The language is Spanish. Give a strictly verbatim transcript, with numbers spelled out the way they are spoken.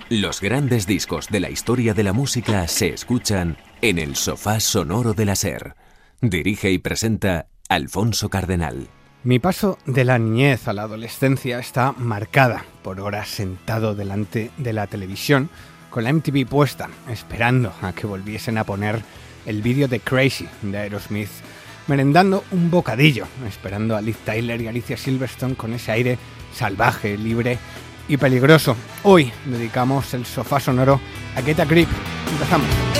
Los grandes discos de la historia de la música se escuchan en el sofá sonoro de la SER. Dirige y presenta Alfonso Cardenal. Mi paso de la niñez a la adolescencia está marcada por horas sentado delante de la televisión con la M T V puesta, esperando a que volviesen a poner el vídeo de Crazy de Aerosmith, merendando un bocadillo, esperando a Liv Tyler y Alicia Silverstone con ese aire salvaje, libre y peligroso. Hoy dedicamos el sofá sonoro a Get a Grip. Empezamos.